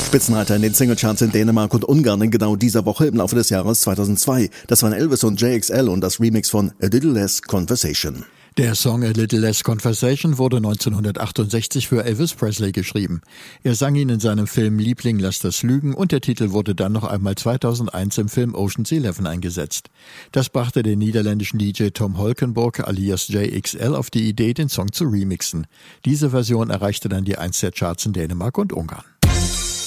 Spitzenreiter in den Singlecharts in Dänemark und Ungarn in genau dieser Woche im Laufe des Jahres 2002. Das waren Elvis und JXL und das Remix von A Little Less Conversation. Der Song A Little Less Conversation wurde 1968 für Elvis Presley geschrieben. Er sang ihn in seinem Film Liebling, lass das lügen und der Titel wurde dann noch einmal 2001 im Film Ocean's 11 eingesetzt. Das brachte den niederländischen DJ Tom Holkenborg alias JXL auf die Idee, den Song zu remixen. Diese Version erreichte dann die 1 der Charts in Dänemark und Ungarn.